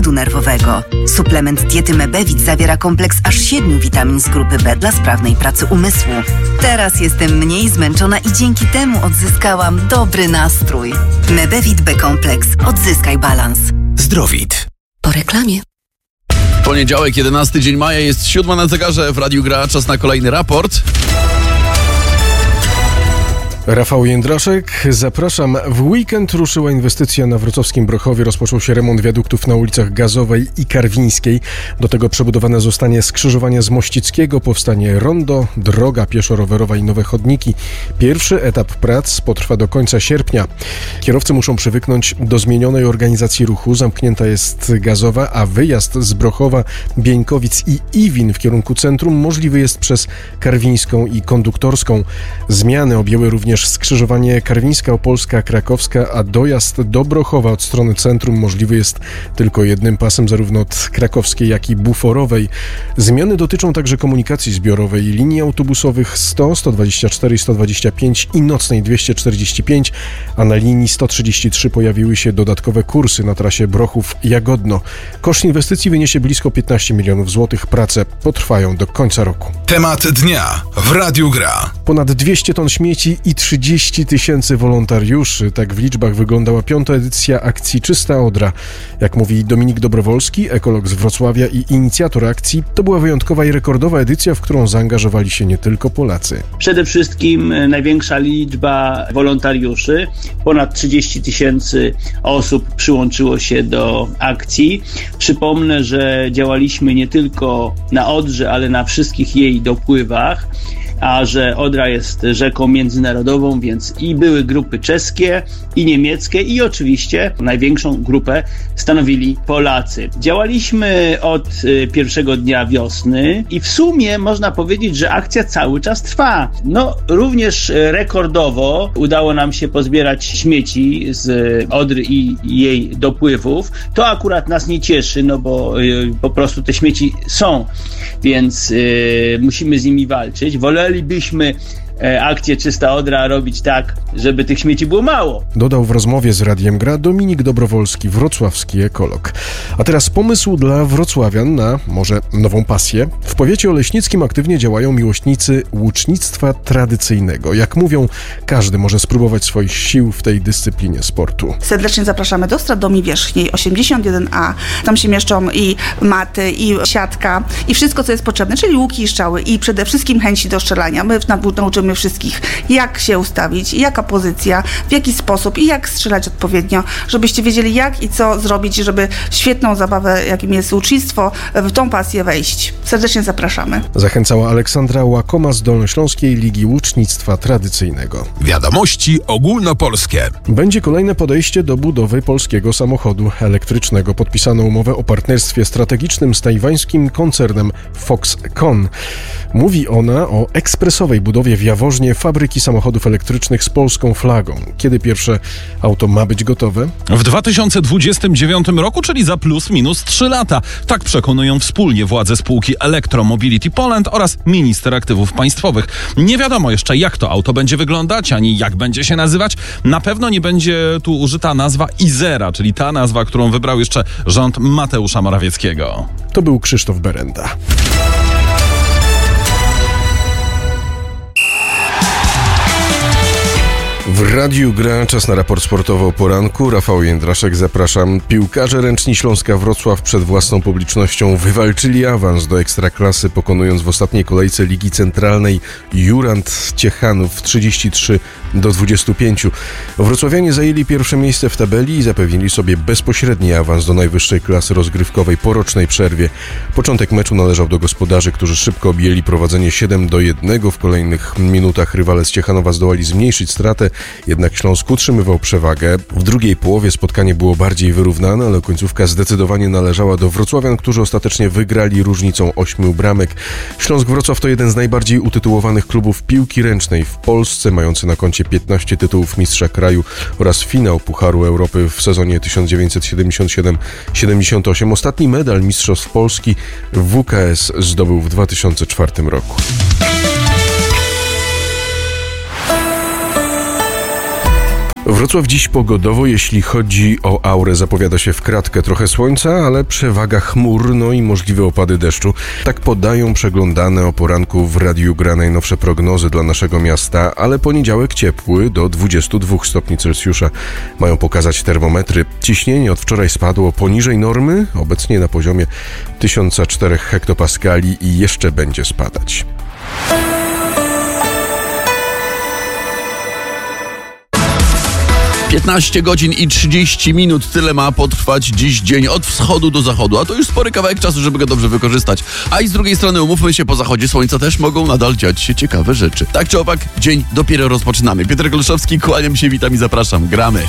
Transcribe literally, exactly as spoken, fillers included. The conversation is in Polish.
układu nerwowego. Suplement diety Mebevit zawiera kompleks aż siedmiu witamin z grupy B dla sprawnej pracy umysłu. Teraz jestem mniej zmęczona i dzięki temu odzyskałam dobry nastrój. Mebevit B-kompleks. Odzyskaj balans. Zdrowit. Po reklamie. Poniedziałek, jedenasty dzień maja, jest siódma na zegarze. W Radiu Gra czas na kolejny raport. Rafał Jędraszek, zapraszam. W weekend ruszyła inwestycja na wrocławskim Brochowie. Rozpoczął się remont wiaduktów na ulicach Gazowej i Karwińskiej. Do tego przebudowane zostanie skrzyżowanie z Mościckiego, powstanie rondo, droga pieszo-rowerowa i nowe chodniki. Pierwszy etap prac potrwa do końca sierpnia. Kierowcy muszą przywyknąć do zmienionej organizacji ruchu. Zamknięta jest Gazowa, a wyjazd z Brochowa, Bieńkowic i Iwin w kierunku centrum możliwy jest przez Karwińską i Konduktorską. Zmiany objęły również skrzyżowanie Karwińska, Opolska, Krakowska, a dojazd do Brochowa od strony centrum możliwy jest tylko jednym pasem, zarówno od krakowskiej, jak i buforowej. Zmiany dotyczą także komunikacji zbiorowej, linii autobusowych sto, sto dwadzieścia cztery i sto dwadzieścia pięć i nocnej dwieście czterdzieści pięć, a na linii sto trzydzieści trzy pojawiły się dodatkowe kursy na trasie Brochów-Jagodno. Koszt inwestycji wyniesie blisko piętnaście milionów złotych. Prace potrwają do końca roku. Temat dnia w Radiu Gra. Ponad dwieście ton śmieci i trzydzieści tysięcy wolontariuszy. Tak w liczbach wyglądała piąta edycja akcji Czysta Odra. Jak mówi Dominik Dobrowolski, ekolog z Wrocławia i inicjator akcji, to była wyjątkowa i rekordowa edycja, w którą zaangażowali się nie tylko Polacy. Przede wszystkim największa liczba wolontariuszy. Ponad trzydzieści tysięcy osób przyłączyło się do akcji. Przypomnę, że działaliśmy nie tylko na Odrze, ale na wszystkich jej dopływach. A że Odra jest rzeką międzynarodową, więc i były grupy czeskie, i niemieckie, i oczywiście największą grupę stanowili Polacy. Działaliśmy od pierwszego dnia wiosny i w sumie można powiedzieć, że akcja cały czas trwa. No, również rekordowo udało nam się pozbierać śmieci z Odry i jej dopływów. To akurat nas nie cieszy, no bo y, po prostu te śmieci są, więc y, musimy z nimi walczyć. Wolelibyśmy akcję Czysta Odra robić tak, żeby tych śmieci było mało. Dodał w rozmowie z Radiem Gra Dominik Dobrowolski, wrocławski ekolog. A teraz pomysł dla wrocławian na może nową pasję. W powiecie oleśnickim aktywnie działają miłośnicy łucznictwa tradycyjnego. Jak mówią, każdy może spróbować swoich sił w tej dyscyplinie sportu. Serdecznie zapraszamy do Stradomii Wierzchniej osiemdziesiąt jeden A. Tam się mieszczą i maty, i siatka, i wszystko, co jest potrzebne, czyli łuki i strzały, i przede wszystkim chęci do strzelania. My nauczymy wszystkich, jak się ustawić, jaka pozycja, w jaki sposób i jak strzelać odpowiednio, żebyście wiedzieli, jak i co zrobić, żeby świetną zabawę, jakim jest łucznictwo, w tą pasję wejść. Serdecznie zapraszamy. Zachęcała Aleksandra Łakoma z Dolnośląskiej Ligi Łucznictwa Tradycyjnego. Wiadomości ogólnopolskie. Będzie kolejne podejście do budowy polskiego samochodu elektrycznego. Podpisano umowę o partnerstwie strategicznym z tajwańskim koncernem Foxconn. Mówi ona o ekspresowej budowie w Jaworznie fabryki samochodów elektrycznych z polską flagą. Kiedy pierwsze auto ma być gotowe? W dwa tysiące dwudziestym dziewiątym roku, czyli za plus minus trzy lata. Tak przekonują wspólnie władze spółki Electromobility Poland oraz minister aktywów państwowych. Nie wiadomo jeszcze, jak to auto będzie wyglądać, ani jak będzie się nazywać. Na pewno nie będzie tu użyta nazwa Izera, czyli ta nazwa, którą wybrał jeszcze rząd Mateusza Morawieckiego. To był Krzysztof Berenda. W Radiu Gra czas na raport sportowy o poranku. Rafał Jędraszek, zapraszam. Piłkarze ręczni Śląska Wrocław przed własną publicznością wywalczyli awans do Ekstraklasy, pokonując w ostatniej kolejce Ligi Centralnej Jurand Ciechanów trzydzieści trzy do dwudziestu pięciu. Wrocławianie zajęli pierwsze miejsce w tabeli i zapewnili sobie bezpośredni awans do najwyższej klasy rozgrywkowej po rocznej przerwie. Początek meczu należał do gospodarzy, którzy szybko objęli prowadzenie siedem do jednego. W kolejnych minutach rywale z Ciechanowa zdołali zmniejszyć stratę, jednak Śląsk utrzymywał przewagę. W drugiej połowie spotkanie było bardziej wyrównane, ale końcówka zdecydowanie należała do wrocławian, którzy ostatecznie wygrali różnicą ośmiu bramek. Śląsk Wrocław to jeden z najbardziej utytułowanych klubów piłki ręcznej w Polsce, mający na koncie piętnaście tytułów mistrza kraju oraz finał Pucharu Europy w sezonie tysiąc dziewięćset siedemdziesiąt siedem siedemdziesiąt osiem. Ostatni medal Mistrzostw Polski w W K S zdobył w dwa tysiące czwartym roku. Wrocław dziś pogodowo, jeśli chodzi o aurę, zapowiada się w kratkę trochę słońca, ale przewaga chmur, no i możliwe opady deszczu. Tak podają przeglądane o poranku w Radiu Gra najnowsze prognozy dla naszego miasta, ale poniedziałek ciepły do dwudziestu dwóch stopni Celsjusza. Mają pokazać termometry. Ciśnienie od wczoraj spadło poniżej normy, obecnie na poziomie tysiąc cztery hektopaskali i jeszcze będzie spadać. piętnaście godzin i trzydzieści minut, tyle ma potrwać dziś dzień od wschodu do zachodu, a to już spory kawałek czasu, żeby go dobrze wykorzystać. A i z drugiej strony, umówmy się, po zachodzie słońca też mogą nadal dziać się ciekawe rzeczy. Tak czy owak, dzień dopiero rozpoczynamy. Piotr Golszowski, kłaniam się, witam i zapraszam. Gramy.